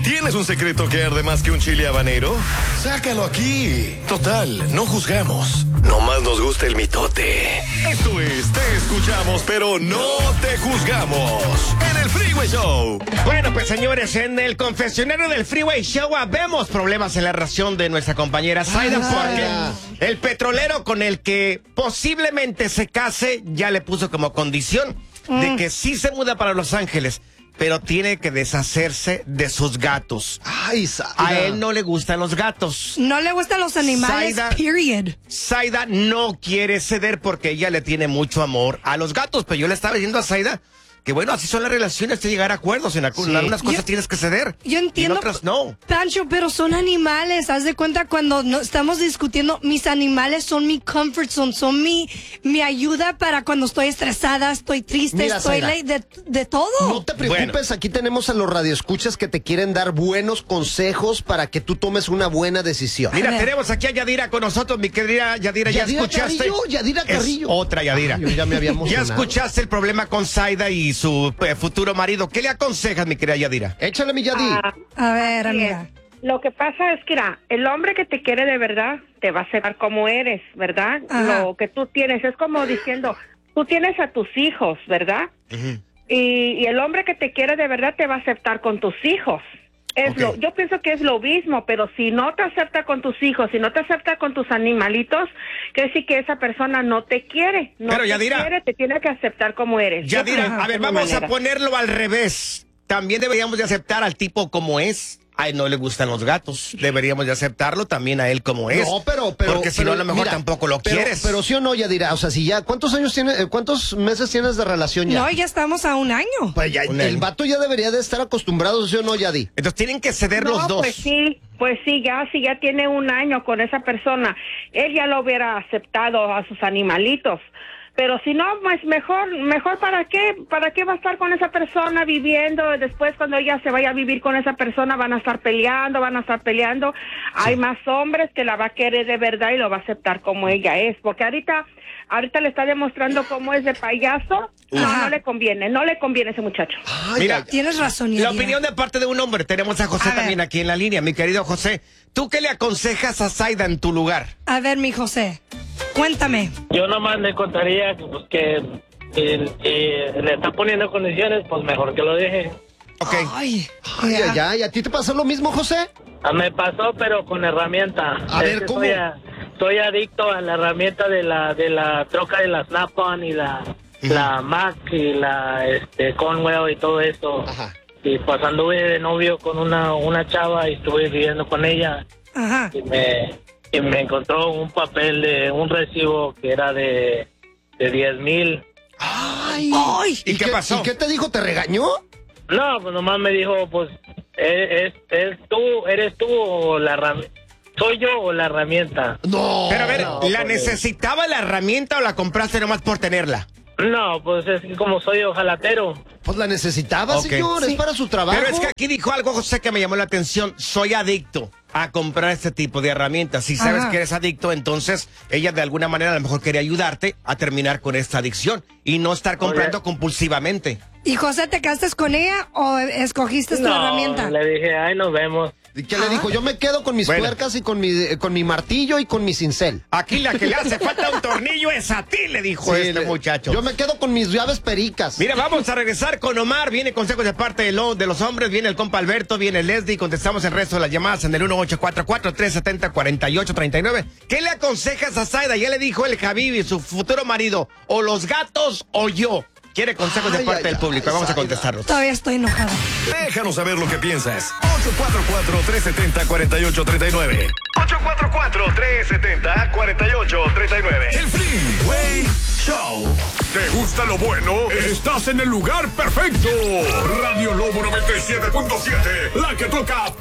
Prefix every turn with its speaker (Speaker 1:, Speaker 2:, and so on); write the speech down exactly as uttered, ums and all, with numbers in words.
Speaker 1: ¿Tienes un secreto que arde más que un chile habanero? Sácalo aquí. Total, no juzgamos. Nomás nos gusta el mitote. Esto es Te Escuchamos, pero no te juzgamos. En el Freeway Show.
Speaker 2: Bueno, pues señores, en el confesionario del Freeway Show vemos problemas en la relación de nuestra compañera Zaida, porque el petrolero con el que posiblemente se case ya le puso como condición mm. de que sí se muda para Los Ángeles, pero tiene que deshacerse de sus gatos.
Speaker 3: Ay, Zaida.
Speaker 2: A él no le gustan los gatos.
Speaker 4: No le gustan los animales,
Speaker 2: Zaida,
Speaker 4: period.
Speaker 2: Zaida no quiere ceder porque ella le tiene mucho amor a los gatos. Pero yo le estaba diciendo a Zaida que bueno, así son las relaciones, de llegar a acuerdos. En algunas sí. cosas yo, tienes que ceder.
Speaker 4: Yo entiendo,
Speaker 2: y en otras no.
Speaker 4: Pancho, pero son animales. Haz de cuenta cuando no, estamos discutiendo, mis animales son mi comfort zone, son mi, mi ayuda para cuando estoy estresada, estoy triste, Mira, estoy ley, de, de todo.
Speaker 3: No te preocupes, bueno. Aquí tenemos a los radioescuchas que te quieren dar buenos consejos para que tú tomes una buena decisión.
Speaker 2: Mira, tenemos aquí a Yadira con nosotros, mi querida Yadira. ¿Ya
Speaker 3: Yadira
Speaker 2: escuchaste?
Speaker 3: Carrillo, Yadira Carrillo.
Speaker 2: Es otra Yadira.
Speaker 3: Ay, yo ya me había emocionado.
Speaker 2: Ya escuchaste el problema con Zaida y su eh, futuro marido. ¿Qué le aconsejas, mi querida Yadira?
Speaker 3: Échale, mi Yadira.
Speaker 4: Ah, a ver, amiga.
Speaker 5: Lo que pasa es que, mira, el hombre que te quiere de verdad te va a aceptar como eres, ¿verdad? Ajá. Lo que tú tienes es como diciendo, tú tienes a tus hijos, ¿verdad? Uh-huh. y, y el hombre que te quiere de verdad te va a aceptar con tus hijos. Es okay. lo, yo pienso que es lo mismo, pero si no te acepta con tus hijos, si no te acepta con tus animalitos, quiere decir que esa persona no te quiere. No
Speaker 2: pero
Speaker 5: te
Speaker 2: Yadira,
Speaker 5: quiere, te tiene que aceptar como eres.
Speaker 2: Yadira, a ver, vamos manera. a ponerlo al revés. También deberíamos de aceptar al tipo como es. A él no le gustan los gatos. Deberíamos de aceptarlo también a él como es.
Speaker 3: No, pero, pero
Speaker 2: porque si
Speaker 3: pero,
Speaker 2: no, a lo mejor
Speaker 3: mira,
Speaker 2: tampoco lo
Speaker 3: pero,
Speaker 2: quieres.
Speaker 3: Pero sí o no, Yadira, o sea, si ya, ¿cuántos años tienes, cuántos meses tienes de relación ya?
Speaker 4: No, ya estamos a un año.
Speaker 3: Pues ya,
Speaker 2: un
Speaker 3: el
Speaker 2: año.
Speaker 3: vato ya debería de estar acostumbrado, ¿sí o no, Yadi?
Speaker 2: Entonces tienen que ceder
Speaker 5: no,
Speaker 2: los dos.
Speaker 5: Pues sí, pues sí, ya, si ya tiene un año con esa persona, él ya lo hubiera aceptado a sus animalitos. Pero si no, pues mejor, mejor para qué, para qué va a estar con esa persona viviendo, después cuando ella se vaya a vivir con esa persona van a estar peleando, van a estar peleando, sí. Hay más hombres que la va a querer de verdad y lo va a aceptar como ella es, porque ahorita, ahorita le está demostrando cómo es de payaso, no, Ajá. no le conviene, no le conviene a ese muchacho.
Speaker 4: Ay, mira, tienes razón.
Speaker 2: La opinión de parte de un hombre, tenemos a José a también ver. aquí en la línea, mi querido José, ¿tú qué le aconsejas a Zaida en tu lugar?
Speaker 4: A ver, mi José. Cuéntame.
Speaker 6: Yo nomás le contaría que, pues, que, que, que le está poniendo condiciones, pues mejor que lo deje.
Speaker 2: Ok.
Speaker 3: Ay, ay, ay, ay, ¿a ti te pasó lo mismo, José?
Speaker 6: A me pasó, pero con herramienta.
Speaker 3: A
Speaker 6: es
Speaker 3: ver, ¿cómo?
Speaker 6: Soy, a, soy adicto a la herramienta de la de la troca de la Snap-on y la, uh-huh. la Mac y la este, Conwell y todo esto. Ajá. Y pues anduve de novio con una, una chava y estuve viviendo con ella.
Speaker 4: Ajá.
Speaker 6: Y me... y me encontró un papel de un recibo que era de de diez mil.
Speaker 3: Ay,
Speaker 2: ay, ¿y, ¿y qué, qué pasó?
Speaker 3: ¿Y qué te dijo? ¿Te regañó?
Speaker 6: No, pues nomás me dijo, pues, ¿es, es tú, eres tú o la herramienta? ¿Soy yo o la herramienta?
Speaker 3: No.
Speaker 2: Pero a ver,
Speaker 6: no,
Speaker 2: ¿la pues, necesitaba la herramienta o la compraste nomás por tenerla?
Speaker 6: No, pues es que como soy ojalatero.
Speaker 3: Pues la necesitaba, okay. señor, sí. es para su trabajo.
Speaker 2: Pero es que aquí dijo algo, José, que me llamó la atención. Soy adicto a comprar este tipo de herramientas. Si sabes Ajá. que eres adicto, entonces ella de alguna manera a lo mejor quería ayudarte a terminar con esta adicción y no estar comprando Oye. compulsivamente.
Speaker 4: ¿Y José, te casaste con ella o escogiste tu
Speaker 6: no,
Speaker 4: herramienta?
Speaker 6: Le dije, ay, nos vemos.
Speaker 3: ¿Y qué ah. le dijo? Yo me quedo con mis bueno. tuercas y con mi, con mi martillo y con mi cincel.
Speaker 2: Aquí la que le hace falta un tornillo es a ti, le dijo sí, este le, muchacho.
Speaker 3: Yo me quedo con mis llaves pericas.
Speaker 2: Mira, vamos a regresar con Omar. Viene consejos de parte de, lo, de los hombres. Viene el compa Alberto, viene Leslie. Contestamos el resto de las llamadas en el uno ocho cuatro cuatro, tres siete cero, cuatro ocho tres nueve. ¿Qué le aconsejas a Zaida? Ya le dijo el Javibi, su futuro marido. O los gatos o yo. Quiere consejos ay, de parte ay, del público. Ay, Vamos Zaida. a contestarlos.
Speaker 4: Todavía estoy enojada.
Speaker 1: Déjanos saber lo que piensas. ocho cuatro cuatro, tres siete cero, cuatro ocho tres nueve. ocho cuatro cuatro, tres siete cero, cuatro ocho tres nueve. El Freeway Show. ¿Te gusta lo bueno? Estás en el lugar perfecto. Radio Lobo noventa y siete punto siete. La que toca